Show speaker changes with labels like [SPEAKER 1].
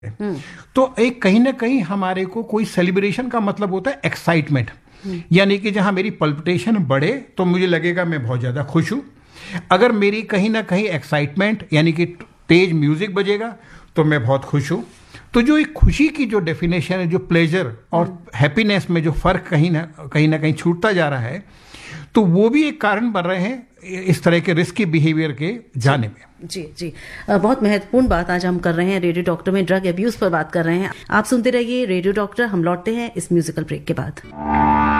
[SPEAKER 1] तो एक कहीं ना कहीं हमारे को कोई सेलिब्रेशन का मतलब होता है एक्साइटमेंट, यानी कि जहां मेरी पल्पिटेशन बढ़े तो मुझे लगेगा मैं बहुत ज्यादा खुश हूं। अगर मेरी कहीं ना कहीं एक्साइटमेंट यानी कि तेज म्यूजिक बजेगा तो मैं बहुत खुश हूं। तो जो एक खुशी की जो डेफिनेशन है, जो प्लेजर और हैप्पीनेस में जो फर्क कहीं ना कहीं छूटता जा रहा है, तो वो भी एक कारण बन रहे हैं इस तरह के रिस्की बिहेवियर के जाने में।
[SPEAKER 2] जी जी, बहुत महत्वपूर्ण बात आज हम कर रहे हैं रेडियो डॉक्टर में, ड्रग अब्यूज पर बात कर रहे हैं। आप सुनते रहिए रेडियो डॉक्टर, हम लौटते हैं इस म्यूजिकल ब्रेक के बाद।